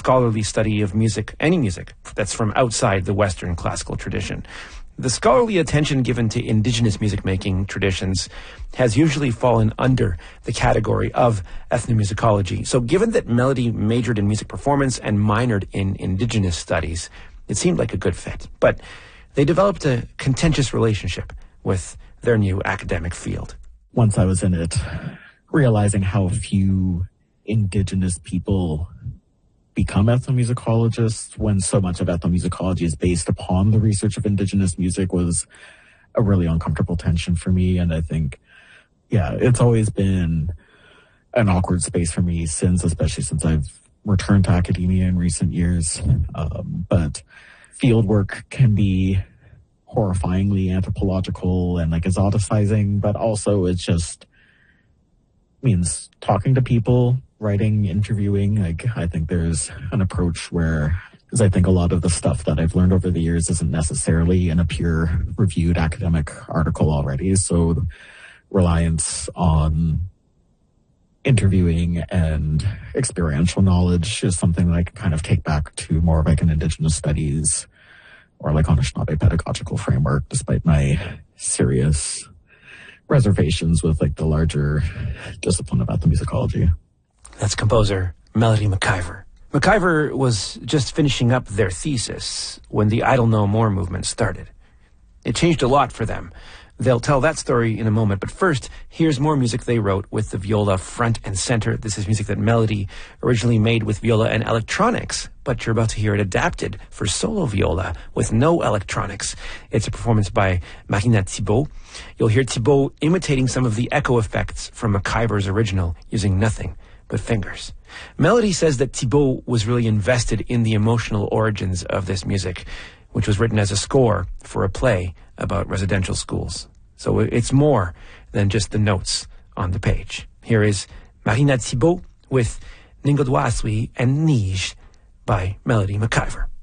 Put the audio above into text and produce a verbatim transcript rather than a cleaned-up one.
scholarly study of music, any music, that's from outside the Western classical tradition. The scholarly attention given to indigenous music-making traditions has usually fallen under the category of ethnomusicology. So given that Melody majored in music performance and minored in indigenous studies, it seemed like a good fit. But they developed a contentious relationship with their new academic field. Once I was in it, realizing how few indigenous people become ethnomusicologists when so much of ethnomusicology is based upon the research of indigenous music was a really uncomfortable tension for me. And I think, yeah, it's always been an awkward space for me since, especially since I've returned to academia in recent years. Um, but field work can be horrifyingly anthropological and like exoticizing, but also it just means talking to people, writing, interviewing. Like, I think there's an approach where, because I think a lot of the stuff that I've learned over the years isn't necessarily in a peer reviewed academic article already. So the reliance on interviewing and experiential knowledge is something that I can kind of take back to more of like an indigenous studies or like Anishinaabe pedagogical framework, despite my serious reservations with like the larger discipline of ethnomusicology. That's composer Melody McIver. McIver was just finishing up their thesis when the Idle No More movement started. It changed a lot for them. They'll tell that story in a moment, but first, here's more music they wrote with the viola front and center. This is music that Melody originally made with viola and electronics, but you're about to hear it adapted for solo viola with no electronics. It's a performance by Marina Thibault. You'll hear Thibault imitating some of the echo effects from McIver's original using nothing but fingers. Melody says that Thibault was really invested in the emotional origins of this music, which was written as a score for a play about residential schools. So it's more than just the notes on the page. Here is Marina Thibault with Ningodwaswi and Nij by Melody McIver.